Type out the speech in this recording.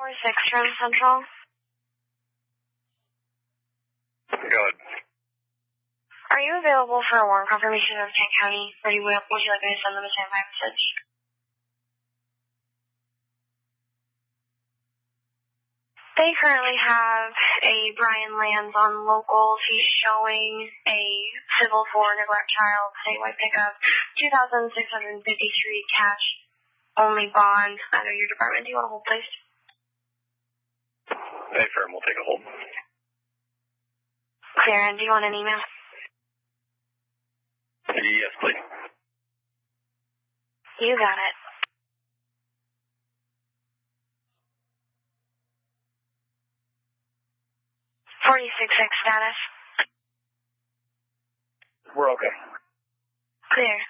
6 from Central. Go ahead. Are you available for a warrant confirmation of Kent County, or would you like me to send them a standby message? They currently have a Brian Lands on locals. He's showing a civil for neglect child statewide pickup, $2,653 cash only bond under your department. Do you want to hold, please? Hey, firm, we'll take a hold. Clear, and do you want an email? Yes, please. You got it. .46X status. We're okay. Clear.